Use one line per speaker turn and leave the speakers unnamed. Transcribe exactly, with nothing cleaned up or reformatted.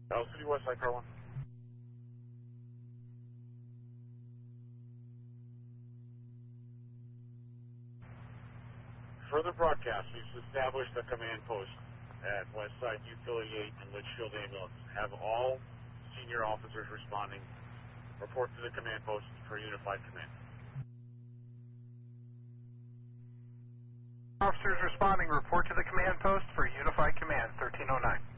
L City Westside, car one. Further broadcast, we've established a command post at Westside Utility eight and Litchfield Ambulance. Have all senior officers responding report to the command post for unified command.
Officers responding, report to the command post for unified command, thirteen oh nine.